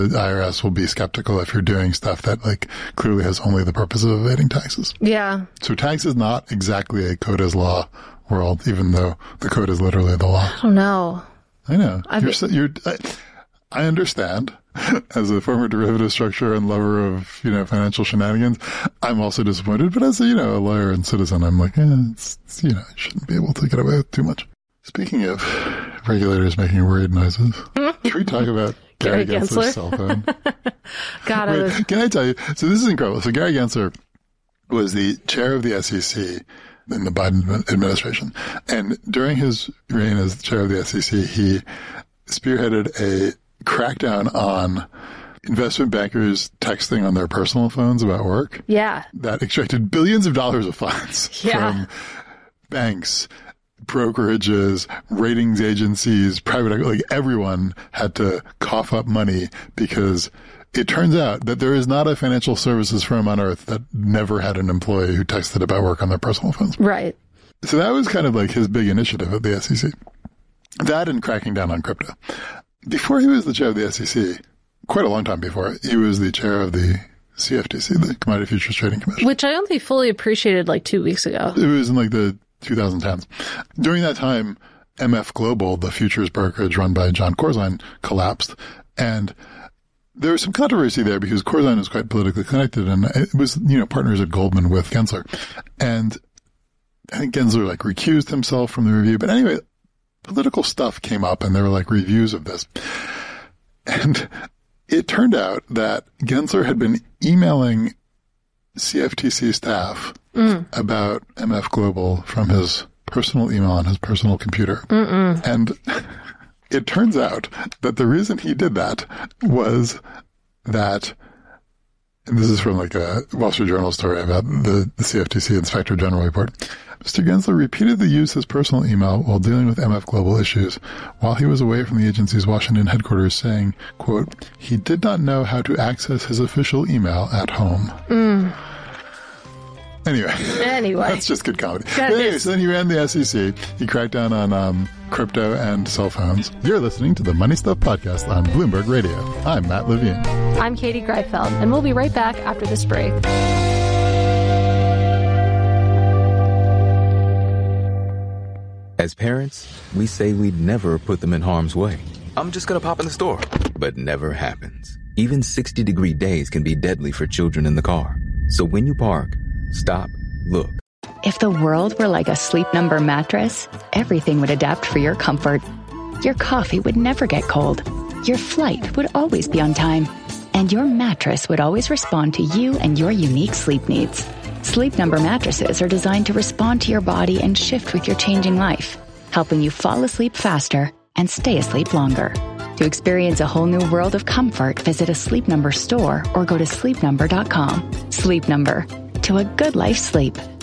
The IRS will be skeptical if you're doing stuff that like clearly has only the purpose of evading taxes. Yeah. So tax is not exactly a code as law world, even though the code is literally the law. I don't know. I know. I understand. As a former derivative structure and lover of, financial shenanigans, I'm also disappointed. But as a lawyer and citizen, I'm like, you shouldn't be able to get away with too much. Speaking of regulators making worried noises, should we talk about Gary Gensler's cell phone? God, can I tell you? So this is incredible. So Gary Gensler was the chair of the SEC in the Biden administration. And during his reign as chair of the SEC, he spearheaded a crackdown on investment bankers texting on their personal phones about work. Yeah. That extracted billions of dollars of funds from banks, brokerages, ratings agencies, private equity. Like everyone had to cough up money because it turns out that there is not a financial services firm on earth that never had an employee who texted about work on their personal phones. Right. So that was kind of like his big initiative at the SEC. That and cracking down on crypto. Before he was the chair of the SEC, quite a long time before, he was the chair of the CFTC, the Commodity Futures Trading Commission. Which I only fully appreciated like 2 weeks ago. It was in like the 2010s. During that time, MF Global, the futures brokerage run by John Corzine, collapsed. And there was some controversy there because Corzine was quite politically connected and it was, partners at Goldman with Gensler. And I think Gensler like recused himself from the review. But anyway, political stuff came up and there were like reviews of this. And it turned out that Gensler had been emailing CFTC staff about MF Global from his personal email on his personal computer. And it turns out that the reason he did that was that, and this is from like a Wall Street Journal story about the CFTC Inspector General report. Mr. Gensler repeatedly used his personal email while dealing with MF Global issues while he was away from the agency's Washington headquarters, saying, quote, he did not know how to access his official email at home. Anyway. That's just good comedy. Anyway, so then he ran the SEC. He cracked down on crypto and cell phones. You're listening to the Money Stuff Podcast on Bloomberg Radio. I'm Matt Levine. I'm Katie Greifeld, and we'll be right back after this break. As parents, we say we'd never put them in harm's way. I'm just going to pop in the store. But never happens. Even 60-degree days can be deadly for children in the car. So when you park, stop, look. If the world were like a Sleep Number mattress, everything would adapt for your comfort. Your coffee would never get cold. Your flight would always be on time. And your mattress would always respond to you and your unique sleep needs. Sleep Number mattresses are designed to respond to your body and shift with your changing life, helping you fall asleep faster and stay asleep longer. To experience a whole new world of comfort, visit a Sleep Number store or go to sleepnumber.com. Sleep Number. To a good life sleep.